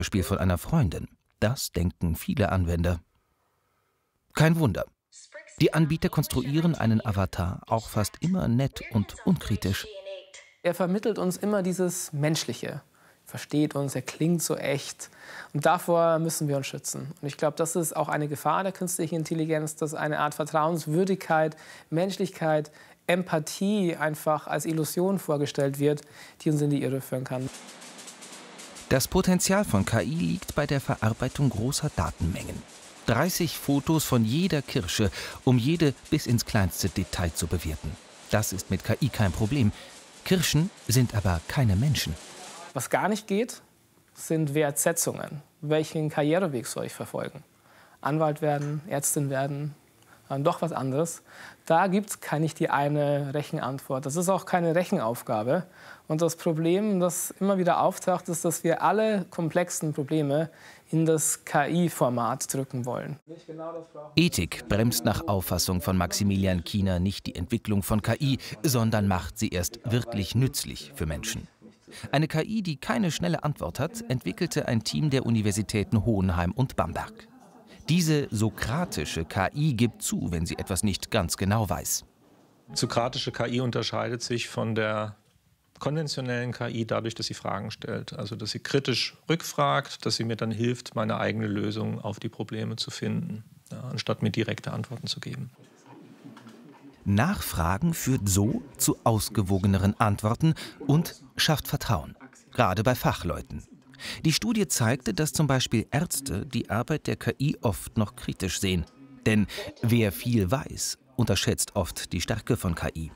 Beispiel von einer Freundin. Das denken viele Anwender. Kein Wunder. Die Anbieter konstruieren einen Avatar auch fast immer nett und unkritisch. Er vermittelt uns immer dieses Menschliche. Versteht uns, er klingt so echt. Und davor müssen wir uns schützen. Und ich glaube, das ist auch eine Gefahr der künstlichen Intelligenz, dass eine Art Vertrauenswürdigkeit, Menschlichkeit, Empathie einfach als Illusion vorgestellt wird, die uns in die Irre führen kann. Das Potenzial von KI liegt bei der Verarbeitung großer Datenmengen. 30 Fotos von jeder Kirsche, um jede bis ins kleinste Detail zu bewerten. Das ist mit KI kein Problem. Kirschen sind aber keine Menschen. Was gar nicht geht, sind Wertsetzungen. Welchen Karriereweg soll ich verfolgen? Anwalt werden, Ärztin werden, dann doch was anderes. Da gibt es nicht die eine Rechenantwort. Das ist auch keine Rechenaufgabe. Und das Problem, das immer wieder auftaucht, ist, dass wir alle komplexen Probleme in das KI-Format drücken wollen. Ethik bremst nach Auffassung von Maximilian Kiener nicht die Entwicklung von KI, sondern macht sie erst wirklich nützlich für Menschen. Eine KI, die keine schnelle Antwort hat, entwickelte ein Team der Universitäten Hohenheim und Bamberg. Diese sokratische KI gibt zu, wenn sie etwas nicht ganz genau weiß. Sokratische KI unterscheidet sich von der konventionellen KI dadurch, dass sie Fragen stellt. Also dass sie kritisch rückfragt, dass sie mir dann hilft, meine eigene Lösung auf die Probleme zu finden, ja, anstatt mir direkte Antworten zu geben. Nachfragen führt so zu ausgewogeneren Antworten und schafft Vertrauen, gerade bei Fachleuten. Die Studie zeigte, dass zum Beispiel Ärzte die Arbeit der KI oft noch kritisch sehen. Denn wer viel weiß, unterschätzt oft die Stärke von KI.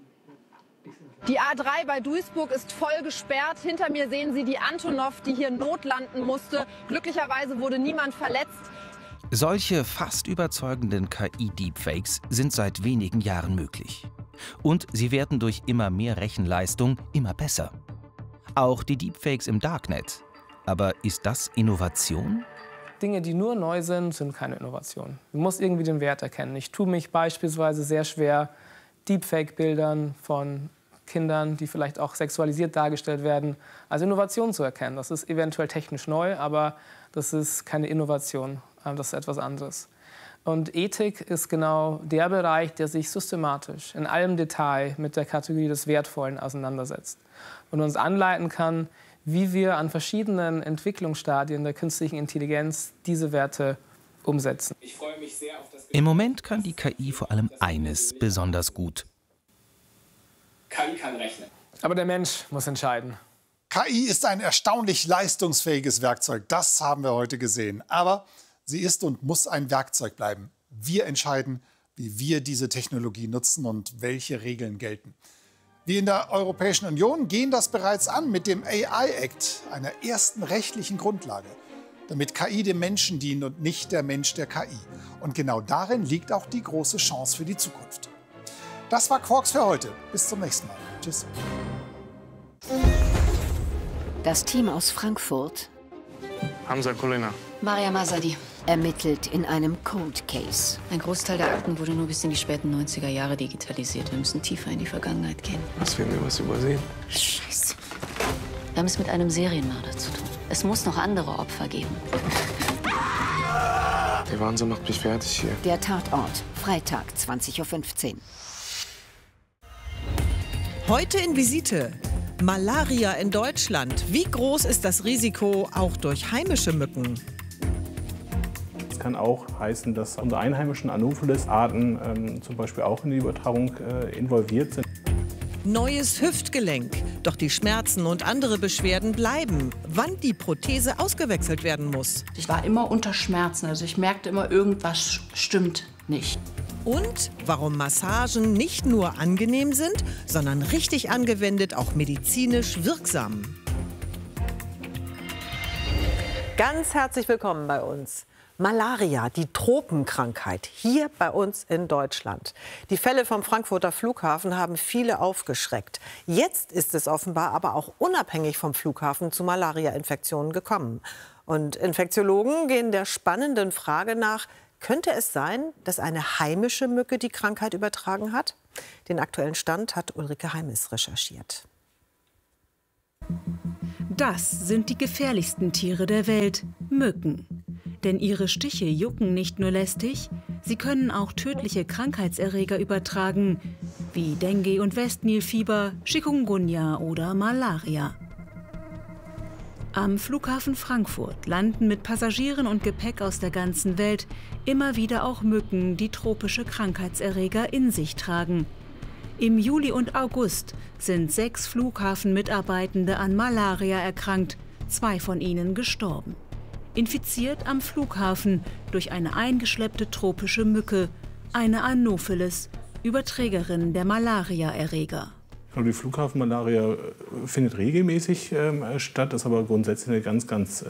Die A3 bei Duisburg ist voll gesperrt. Hinter mir sehen Sie die Antonov, die hier notlanden musste. Glücklicherweise wurde niemand verletzt. Solche fast überzeugenden KI-Deepfakes sind seit wenigen Jahren möglich. Und sie werden durch immer mehr Rechenleistung immer besser. Auch die Deepfakes im Darknet. Aber ist das Innovation? Dinge, die nur neu sind, sind keine Innovation. Du musst irgendwie den Wert erkennen. Ich tue mich beispielsweise sehr schwer, Deepfake-Bildern von Kindern, die vielleicht auch sexualisiert dargestellt werden, als Innovation zu erkennen. Das ist eventuell technisch neu, aber das ist keine Innovation. Das ist etwas anderes. Und Ethik ist genau der Bereich, der sich systematisch in allem Detail mit der Kategorie des Wertvollen auseinandersetzt und uns anleiten kann, wie wir an verschiedenen Entwicklungsstadien der künstlichen Intelligenz diese Werte umsetzen. Ich freue mich sehr auf das Im Moment kann die KI vor allem eines besonders gut. KI kann rechnen. Aber der Mensch muss entscheiden. KI ist ein erstaunlich leistungsfähiges Werkzeug. Das haben wir heute gesehen. Aber sie ist und muss ein Werkzeug bleiben. Wir entscheiden, wie wir diese Technologie nutzen und welche Regeln gelten. Wir in der Europäischen Union gehen das bereits an mit dem AI Act, einer ersten rechtlichen Grundlage, damit KI dem Menschen dient und nicht der Mensch der KI. Und genau darin liegt auch die große Chance für die Zukunft. Das war Quarks für heute. Bis zum nächsten Mal. Tschüss. Das Team aus Frankfurt Hamza Kulina. Maria Masadi ermittelt in einem Cold Case. Ein Großteil der Akten wurde nur bis in die späten 90er Jahre digitalisiert. Wir müssen tiefer in die Vergangenheit gehen. Was, wir was übersehen? Scheiße. Wir haben es mit einem Serienmörder zu tun. Es muss noch andere Opfer geben. Der Wahnsinn macht mich fertig hier. Der Tatort, Freitag, 20:15 Uhr. Heute in Visite. Malaria in Deutschland. Wie groß ist das Risiko auch durch heimische Mücken? Es kann auch heißen, dass unsere einheimischen Anopheles-Arten zum Beispiel auch in die Übertragung involviert sind. Neues Hüftgelenk. Doch die Schmerzen und andere Beschwerden bleiben. Wann die Prothese ausgewechselt werden muss. Ich war immer unter Schmerzen. Also ich merkte immer, irgendwas stimmt nicht. Und warum Massagen nicht nur angenehm sind, sondern richtig angewendet auch medizinisch wirksam. Ganz herzlich willkommen bei uns. Malaria, die Tropenkrankheit, hier bei uns in Deutschland. Die Fälle vom Frankfurter Flughafen haben viele aufgeschreckt. Jetzt ist es offenbar aber auch unabhängig vom Flughafen zu Malaria-Infektionen gekommen. Und Infektiologen gehen der spannenden Frage nach, könnte es sein, dass eine heimische Mücke die Krankheit übertragen hat? Den aktuellen Stand hat Ulrike Heimes recherchiert. Das sind die gefährlichsten Tiere der Welt, Mücken. Denn ihre Stiche jucken nicht nur lästig, sie können auch tödliche Krankheitserreger übertragen, wie Dengue- und Westnilfieber, Chikungunya oder Malaria. Am Flughafen Frankfurt landen mit Passagieren und Gepäck aus der ganzen Welt immer wieder auch Mücken, die tropische Krankheitserreger in sich tragen. Im Juli und August sind 6 Flughafenmitarbeitende an Malaria erkrankt, 2 von ihnen gestorben. Infiziert am Flughafen durch eine eingeschleppte tropische Mücke, eine Anopheles, Überträgerin der Malaria-Erreger. Die Flughafenmalaria findet regelmäßig statt, ist aber grundsätzlich eine ganz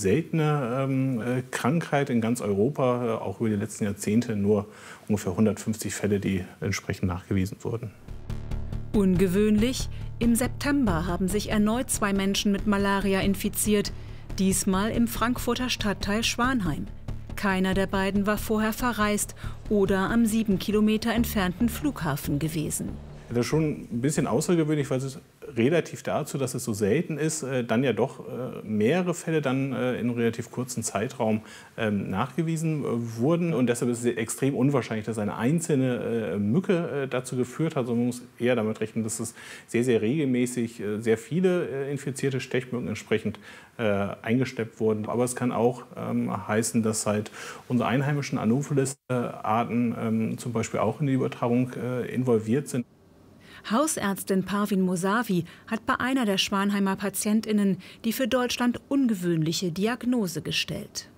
seltene Krankheit in ganz Europa. Auch über die letzten Jahrzehnte nur ungefähr 150 Fälle, die entsprechend nachgewiesen wurden. Ungewöhnlich, im September haben sich erneut 2 Menschen mit Malaria infiziert, diesmal im Frankfurter Stadtteil Schwanheim. Keiner der beiden war vorher verreist oder am 7 Kilometer entfernten Flughafen gewesen. Das ist schon ein bisschen außergewöhnlich, weil es relativ dazu, dass es so selten ist, dann ja doch mehrere Fälle dann in einem relativ kurzen Zeitraum nachgewiesen wurden. Und deshalb ist es extrem unwahrscheinlich, dass eine einzelne Mücke dazu geführt hat. Also man muss eher damit rechnen, dass es sehr regelmäßig sehr viele infizierte Stechmücken entsprechend eingeschleppt wurden. Aber es kann auch heißen, dass halt unsere einheimischen Anopheles-Arten zum Beispiel auch in die Übertragung involviert sind. Hausärztin Parvin Mosavi hat bei einer der Schwanheimer PatientInnen die für Deutschland ungewöhnliche Diagnose gestellt.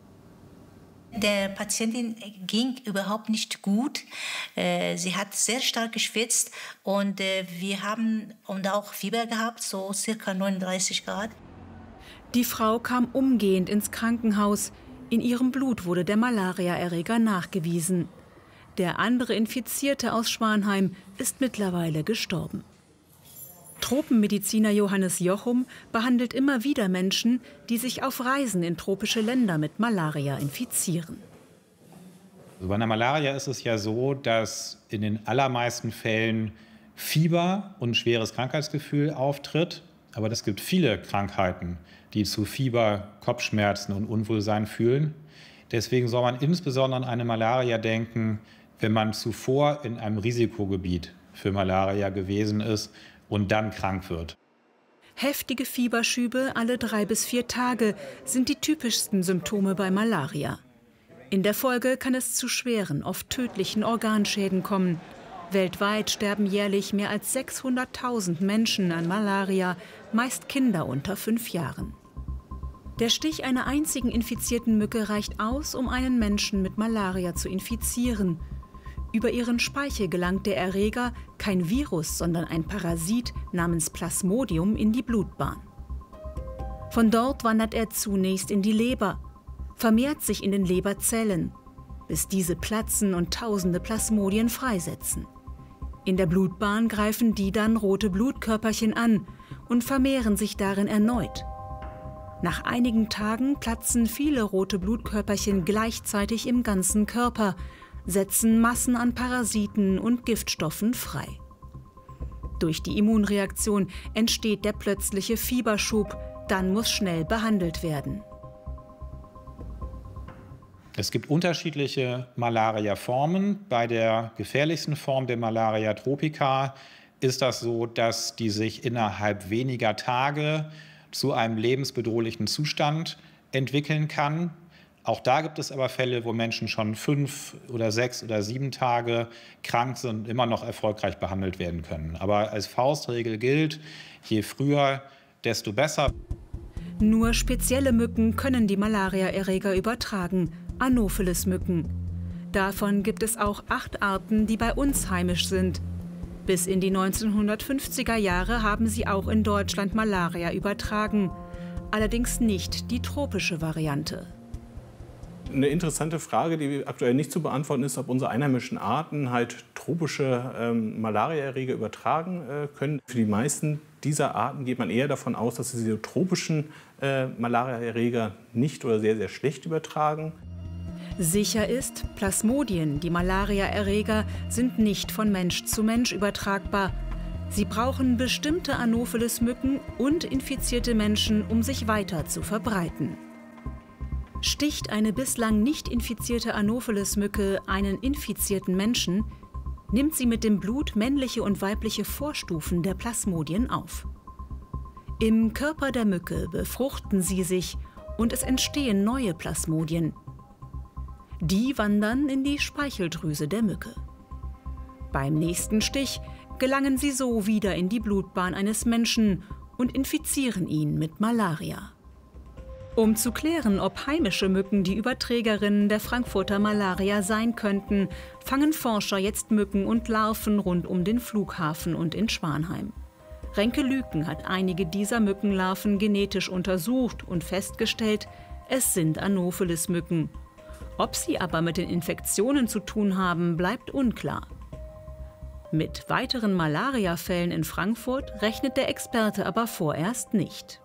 Der Patientin ging überhaupt nicht gut. Sie hat sehr stark geschwitzt und wir haben auch Fieber gehabt, so circa 39 Grad. Die Frau kam umgehend ins Krankenhaus. In ihrem Blut wurde der Malaria-Erreger nachgewiesen. Der andere Infizierte aus Schwanheim ist mittlerweile gestorben. Tropenmediziner Johannes Jochum behandelt immer wieder Menschen, die sich auf Reisen in tropische Länder mit Malaria infizieren. Also bei einer Malaria ist es ja so, dass in den allermeisten Fällen Fieber und ein schweres Krankheitsgefühl auftritt. Aber es gibt viele Krankheiten, die zu Fieber, Kopfschmerzen und Unwohlsein fühlen. Deswegen soll man insbesondere an eine Malaria denken, wenn man zuvor in einem Risikogebiet für Malaria gewesen ist und dann krank wird. Heftige Fieberschübe alle 3 bis 4 Tage sind die typischsten Symptome bei Malaria. In der Folge kann es zu schweren, oft tödlichen Organschäden kommen. Weltweit sterben jährlich mehr als 600.000 Menschen an Malaria, meist Kinder unter 5 Jahren. Der Stich einer einzigen infizierten Mücke reicht aus, um einen Menschen mit Malaria zu infizieren. Über ihren Speichel gelangt der Erreger, kein Virus, sondern ein Parasit namens Plasmodium, in die Blutbahn. Von dort wandert er zunächst in die Leber, vermehrt sich in den Leberzellen, bis diese platzen und tausende Plasmodien freisetzen. In der Blutbahn greifen die dann rote Blutkörperchen an und vermehren sich darin erneut. Nach einigen Tagen platzen viele rote Blutkörperchen gleichzeitig im ganzen Körper, setzen Massen an Parasiten und Giftstoffen frei. Durch die Immunreaktion entsteht der plötzliche Fieberschub, dann muss schnell behandelt werden. Es gibt unterschiedliche Malaria-Formen. Bei der gefährlichsten Form der Malaria tropica ist das so, dass die sich innerhalb weniger Tage zu einem lebensbedrohlichen Zustand entwickeln kann. Auch da gibt es aber Fälle, wo Menschen schon 5 oder 6 oder 7 Tage krank sind und immer noch erfolgreich behandelt werden können. Aber als Faustregel gilt, je früher, desto besser. Nur spezielle Mücken können die Malaria-Erreger übertragen, Anopheles-Mücken. Davon gibt es auch 8 Arten, die bei uns heimisch sind. Bis in die 1950er Jahre haben sie auch in Deutschland Malaria übertragen. Allerdings nicht die tropische Variante. Eine interessante Frage, die aktuell nicht zu beantworten ist, ob unsere einheimischen Arten halt tropische Malariaerreger übertragen können. Für die meisten dieser Arten geht man eher davon aus, dass sie diese tropischen Malariaerreger nicht oder sehr schlecht übertragen. Sicher ist, Plasmodien, die Malariaerreger, sind nicht von Mensch zu Mensch übertragbar. Sie brauchen bestimmte Anopheles-Mücken und infizierte Menschen, um sich weiter zu verbreiten. Sticht eine bislang nicht infizierte Anopheles-Mücke einen infizierten Menschen, nimmt sie mit dem Blut männliche und weibliche Vorstufen der Plasmodien auf. Im Körper der Mücke befruchten sie sich und es entstehen neue Plasmodien. Die wandern in die Speicheldrüse der Mücke. Beim nächsten Stich gelangen sie so wieder in die Blutbahn eines Menschen und infizieren ihn mit Malaria. Um zu klären, ob heimische Mücken die Überträgerinnen der Frankfurter Malaria sein könnten, fangen Forscher jetzt Mücken und Larven rund um den Flughafen und in Schwanheim. Renke Lüken hat einige dieser Mückenlarven genetisch untersucht und festgestellt, es sind Anopheles-Mücken. Ob sie aber mit den Infektionen zu tun haben, bleibt unklar. Mit weiteren Malariafällen in Frankfurt rechnet der Experte aber vorerst nicht.